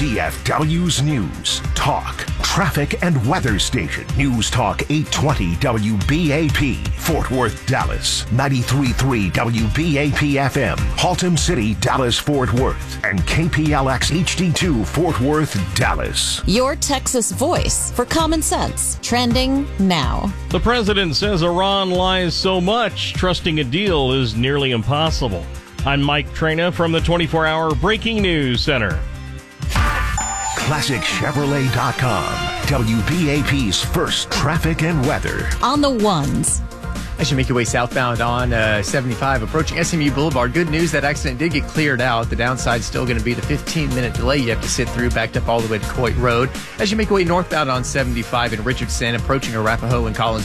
DFW's News, Talk, Traffic and Weather Station. News Talk 820 WBAP, Fort Worth, Dallas. 93.3 WBAP FM, Haltom City, Dallas, Fort Worth. And KPLX HD2, Fort Worth, Dallas. Your Texas voice for common sense. Trending now. The president says Iran lies so much, trusting a deal is nearly impossible. I'm Mike Trena from the 24-hour Breaking News Center. ClassicChevrolet.com, WBAP's first traffic and weather. On the ones. As you make your way southbound on 75, approaching SMU Boulevard. Good news, that accident did get cleared out. The downside still going to be the 15-minute delay you have to sit through, backed up all the way to Coit Road. As you make your way northbound on 75 in Richardson, approaching Arapahoe and Collins